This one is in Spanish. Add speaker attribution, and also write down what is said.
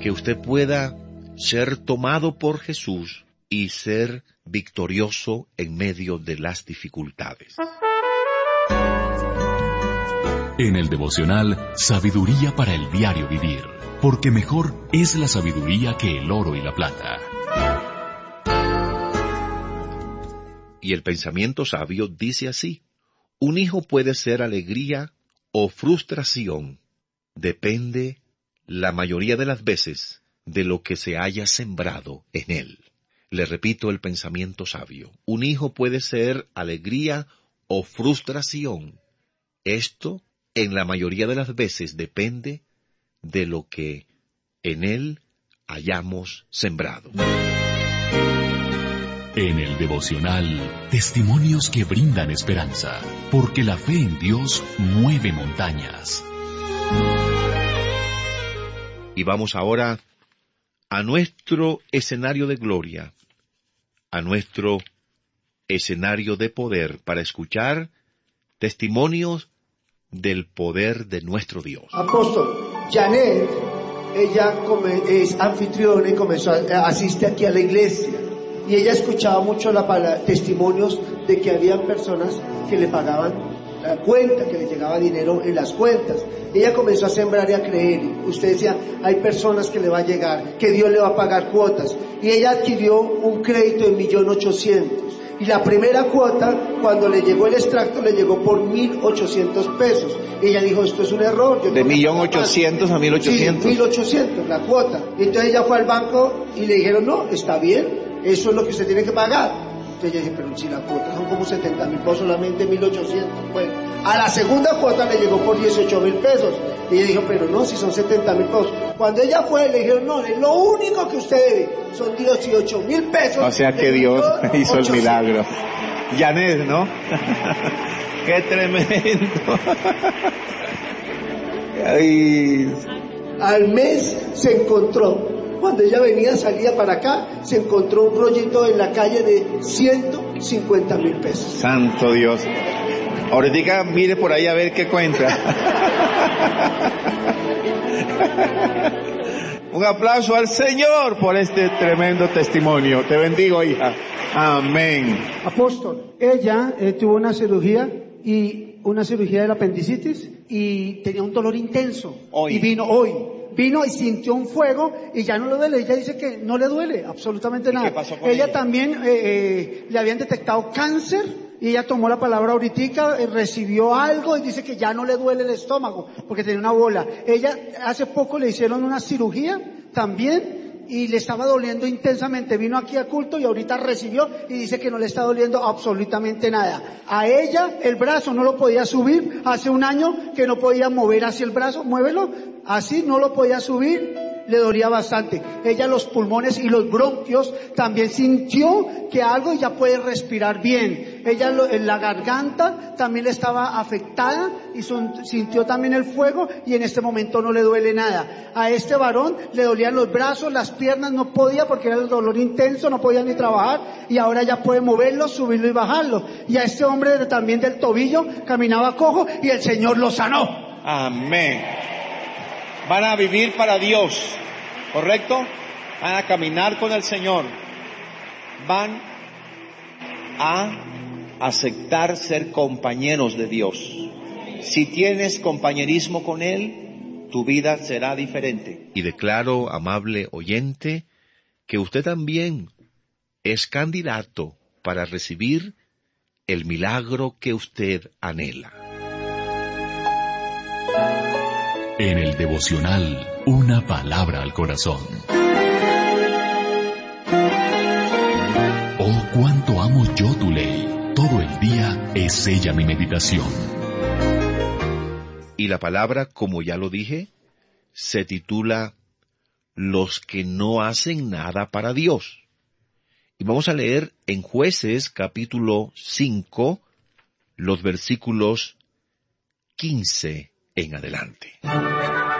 Speaker 1: que usted pueda ser tomado por Jesús y ser victorioso en medio de las dificultades.
Speaker 2: En el devocional, sabiduría para el diario vivir, porque mejor es la sabiduría que el oro y la plata.
Speaker 1: Y el pensamiento sabio dice así: un hijo puede ser alegría o frustración, depende la mayoría de las veces de lo que se haya sembrado en él. Le repito el pensamiento sabio: un hijo puede ser alegría o frustración. Esto, en la mayoría de las veces, depende de lo que en él hayamos sembrado.
Speaker 2: En el devocional, testimonios que brindan esperanza, porque la fe en Dios mueve montañas.
Speaker 1: Y vamos ahora a nuestro escenario de gloria, a nuestro escenario de poder, para escuchar testimonios del poder de nuestro Dios.
Speaker 3: Apóstol, Janet, ella es anfitriona y asiste aquí a la iglesia. Y ella escuchaba mucho testimonios de que había personas que le pagaban la cuenta, que le llegaba dinero en las cuentas. Ella comenzó a sembrar y a creer. Usted decía, hay personas que le va a llegar, que Dios le va a pagar cuotas. Y ella adquirió un crédito de 1.800.000. Y la primera cuota, cuando le llegó el extracto, le llegó por 1.800 pesos. Ella dijo, esto es un error.
Speaker 1: ¿De 1.800.000 a 1.800.000?
Speaker 3: Sí, 1.800.000, la cuota. Entonces ella fue al banco y le dijeron, no, está bien, eso es lo que usted tiene que pagar. Entonces ella dice, pero si la cuota son como 70.000 pesos, solamente 1.800. Bueno, a la segunda cuota le llegó por 18.000 pesos. Y ella dijo, pero no, si son 70.000 pesos. Cuando ella fue, le dijeron, no, lo único que usted debe son 18.000 pesos.
Speaker 4: O sea que Dios hizo 800. El milagro. Janet, ¿no? ¡Qué tremendo! Ay.
Speaker 3: Al mes se encontró, cuando ella salía para acá, se encontró un rollito en la calle de 150.000 pesos.
Speaker 4: Santo Dios. Ahorita mire por ahí a ver qué cuenta. Un aplauso al Señor por este tremendo testimonio. Te bendigo, hija. Amén.
Speaker 3: Apóstol, ella tuvo una cirugía del apendicitis y tenía un dolor intenso. Y vino y sintió un fuego y ya no le duele. Ella dice que no le duele absolutamente nada.
Speaker 4: ¿Qué pasó con
Speaker 3: ella? También le habían detectado cáncer y ella tomó la palabra ahorita, recibió algo y dice que ya no le duele el estómago porque tenía una bola. Ella hace poco le hicieron una cirugía también y le estaba doliendo intensamente. Vino aquí a culto y ahorita recibió y dice que no le está doliendo absolutamente nada. A ella el brazo no lo podía subir, hace un año que no podía mover así el brazo, muévelo, así no lo podía subir, le dolía bastante. Ella los pulmones y los bronquios también sintió que algo y ya puede respirar bien. Ella en la garganta también estaba afectada y sintió también el fuego y en este momento no le duele nada. A este varón le dolían los brazos, las piernas, no podía porque era el dolor intenso, no podía ni trabajar y ahora ya puede moverlo, subirlo y bajarlo. Y a este hombre también del tobillo caminaba cojo y el Señor lo sanó.
Speaker 4: Amén. Van a vivir para Dios, ¿correcto? Van a caminar con el Señor. Van a aceptar ser compañeros de Dios. Si tienes compañerismo con Él, tu vida será diferente.
Speaker 1: Y declaro, amable oyente, que usted también es candidato para recibir el milagro que usted anhela.
Speaker 2: En el devocional, una palabra al corazón. Oh, cuánto amo yo tu ley. Todo el día es ella mi meditación.
Speaker 1: Y la palabra, como ya lo dije, se titula Los que no hacen nada para Dios. Y vamos a leer en Jueces capítulo 5, los versículos 15 en adelante.